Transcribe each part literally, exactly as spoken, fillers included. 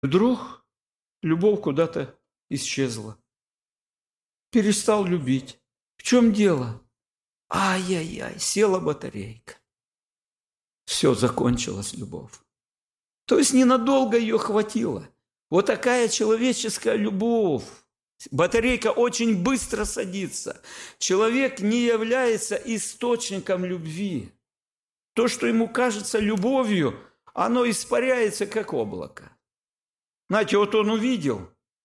Вдруг любовь куда-то исчезла. Перестал любить. В чем дело? Ай-яй-яй, села батарейка. Все, закончилась любовь. То есть ненадолго ее хватило. Вот такая человеческая любовь. Батарейка очень быстро садится. Человек не является источником любви. То, что ему кажется любовью, оно испаряется, как облако. Знаете, вот он увидел,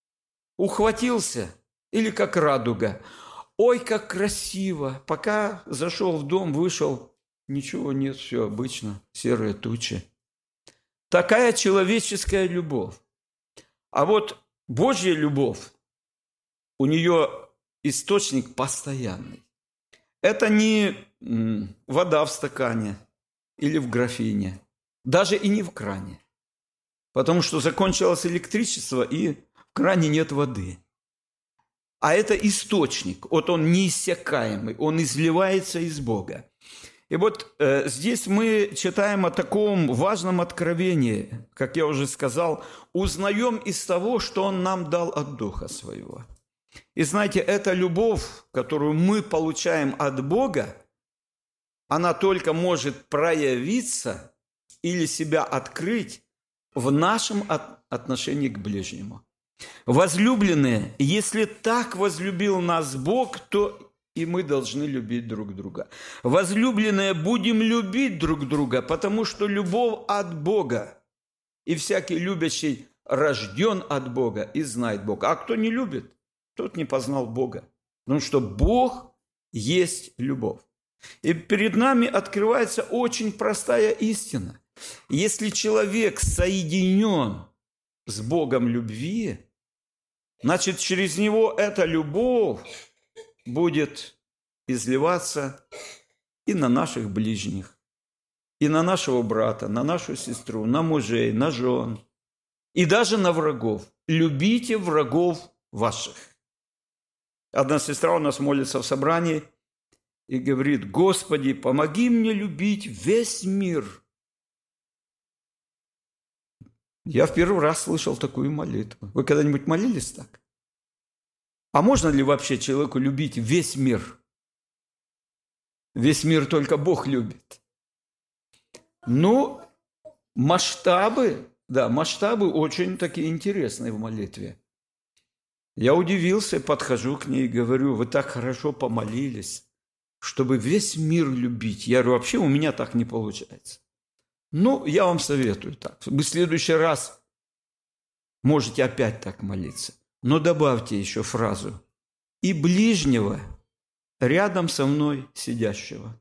ухватился, или как радуга. Ой, как красиво! Пока зашел в дом, вышел, ничего нет, все обычно, серые тучи. Такая человеческая любовь. А вот Божья любовь, у нее источник постоянный. Это не вода в стакане или в графине, даже и не в кране. Потому что закончилось электричество, и в кране нет воды. А это источник, вот он неиссякаемый, он изливается из Бога. И вот э, здесь мы читаем о таком важном откровении, как я уже сказал, узнаем из того, что Он нам дал от Духа Своего. И знаете, эта любовь, которую мы получаем от Бога, она только может проявиться или себя открыть в нашем отношении к ближнему. Возлюбленные, если так возлюбил нас Бог, то и мы должны любить друг друга. Возлюбленные, будем любить друг друга, потому что любовь от Бога. И всякий любящий рожден от Бога и знает Бога. А кто не любит, тот не познал Бога. Потому что Бог есть любовь. И перед нами открывается очень простая истина. Если человек соединен с Богом любви, значит, через него эта любовь будет изливаться и на наших ближних, и на нашего брата, на нашу сестру, на мужей, на жен, и даже на врагов. Любите врагов ваших. Одна сестра у нас молится в собрании и говорит: Господи, помоги мне любить весь мир. Я в первый раз слышал такую молитву. Вы когда-нибудь молились так? А можно ли вообще человеку любить весь мир? Весь мир только Бог любит. Ну, масштабы, да, масштабы очень такие интересные в молитве. Я удивился, подхожу к ней и говорю: вы так хорошо помолились, чтобы весь мир любить. Я говорю: вообще у меня так не получается. Ну, я вам советую так. Вы в следующий раз можете опять так молиться. Но добавьте еще фразу: и ближнего рядом со мной сидящего.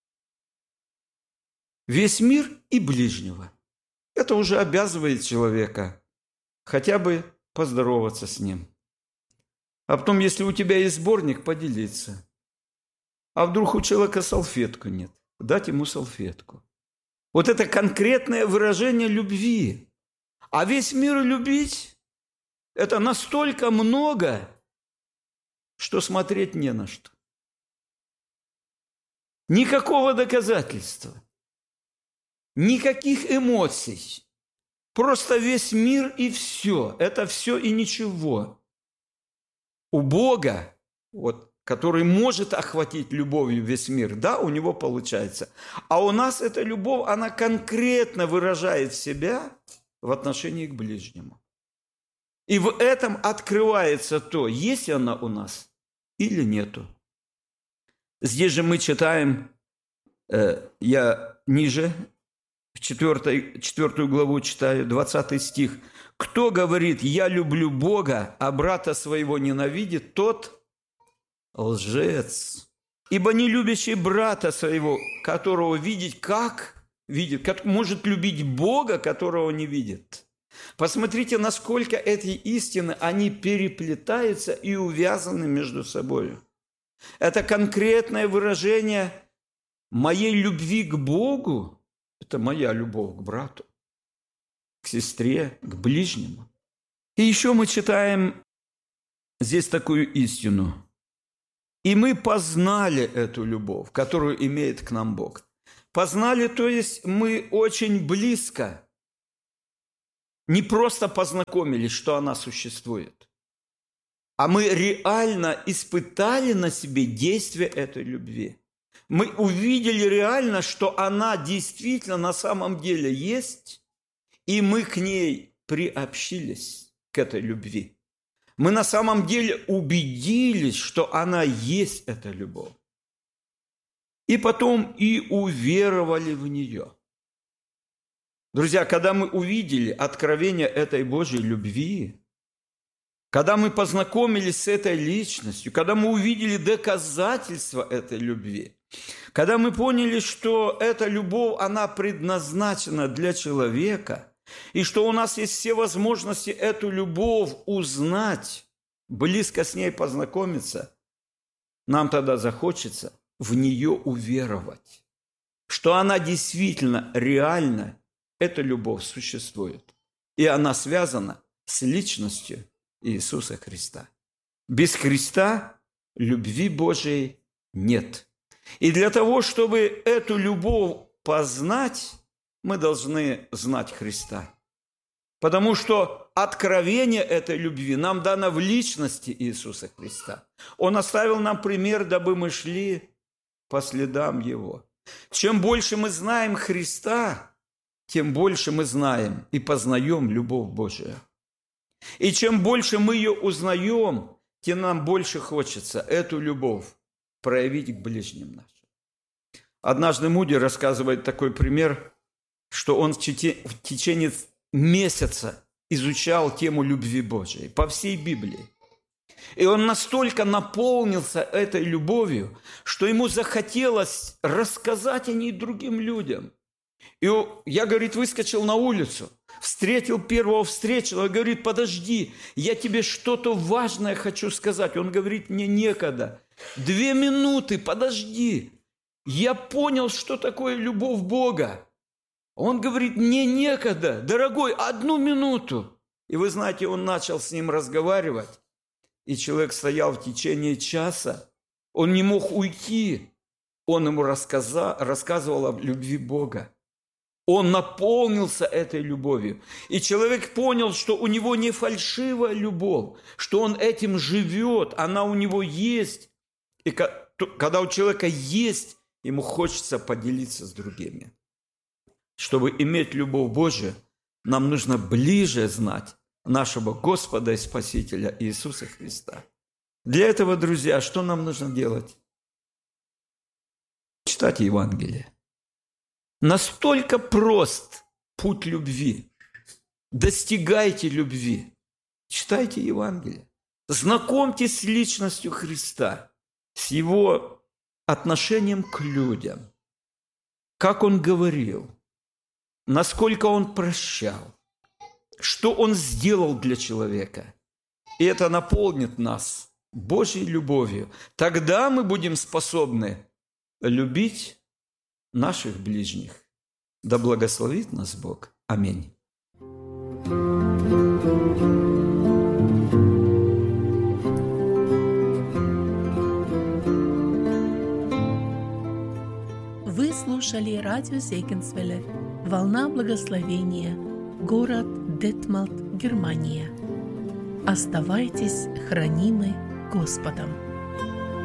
Весь мир и ближнего. Это уже обязывает человека хотя бы поздороваться с ним. А потом, если у тебя есть сборник, поделиться. А вдруг у человека салфетку нет? Дать ему салфетку. Вот это конкретное выражение любви. А весь мир любить – это настолько много, что смотреть не на что. Никакого доказательства, никаких эмоций. Просто весь мир и все. Это все и ничего. У Бога, вот, который может охватить любовью весь мир, да, у него получается. А у нас эта любовь, она конкретно выражает себя в отношении к ближнему. И в этом открывается то, есть она у нас или нету. Здесь же мы читаем, э, я ниже, четвёртой, четвёртую главу читаю, двадцатый стих. «Кто говорит, я люблю Бога, а брата своего ненавидит, тот лжец. Ибо не любящий брата своего, которого видеть, как видит, как может любить Бога, которого не видит». Посмотрите, насколько эти истины, они переплетаются и увязаны между собой. Это конкретное выражение моей любви к Богу. Это моя любовь к брату, к сестре, к ближнему. И еще мы читаем здесь такую истину. И мы познали эту любовь, которую имеет к нам Бог. Познали, то есть мы очень близко не просто познакомились, что она существует, а мы реально испытали на себе действие этой любви. Мы увидели реально, что она действительно на самом деле есть, и мы к ней приобщились, к этой любви. Мы на самом деле убедились, что она есть, эта любовь. И потом и уверовали в нее. Друзья, когда мы увидели откровение этой Божьей любви, когда мы познакомились с этой личностью, когда мы увидели доказательства этой любви, когда мы поняли, что эта любовь, она предназначена для человека, и что у нас есть все возможности эту любовь узнать, близко с ней познакомиться, нам тогда захочется в нее уверовать, что она действительно, реально, эта любовь существует, и она связана с личностью Иисуса Христа. Без Христа любви Божией нет. И для того, чтобы эту любовь познать, мы должны знать Христа. Потому что откровение этой любви нам дано в личности Иисуса Христа. Он оставил нам пример, дабы мы шли по следам Его. Чем больше мы знаем Христа, тем больше мы знаем и познаем любовь Божию. И чем больше мы ее узнаем, тем нам больше хочется эту любовь проявить к ближним нашим. Однажды Муди рассказывает такой пример, что он в течение месяца изучал тему любви Божией по всей Библии. И он настолько наполнился этой любовью, что ему захотелось рассказать о ней другим людям. И я, говорит, выскочил на улицу, встретил первого встречного, говорит, подожди, я тебе что-то важное хочу сказать. Он говорит, мне некогда. Две минуты, подожди. Я понял, что такое любовь Бога. Он говорит, мне некогда, дорогой, одну минуту. И вы знаете, он начал с ним разговаривать. И человек стоял в течение часа. Он не мог уйти. Он ему рассказал, рассказывал о любви Бога. Он наполнился этой любовью. И человек понял, что у него не фальшивая любовь, что он этим живет, она у него есть. И когда у человека есть, ему хочется поделиться с другими. Чтобы иметь любовь Божию, нам нужно ближе знать нашего Господа и Спасителя Иисуса Христа. Для этого, друзья, что нам нужно делать? Читать Евангелие. Настолько прост путь любви. Достигайте любви. Читайте Евангелие. Знакомьтесь с личностью Христа, с Его отношением к людям. Как Он говорил, насколько Он прощал, что Он сделал для человека. И это наполнит нас Божьей любовью. Тогда мы будем способны любить наших ближних. Да благословит нас Бог. Аминь. Вы слушали радио Зегенсвелле «Волна благословения», город Детмалт, Германия. Оставайтесь хранимы Господом.